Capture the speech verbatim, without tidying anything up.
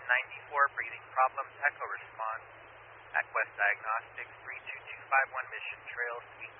ninety-four, breathing problems, echo response. At Quest Diagnostics, three two two five one Mission Trail, Suite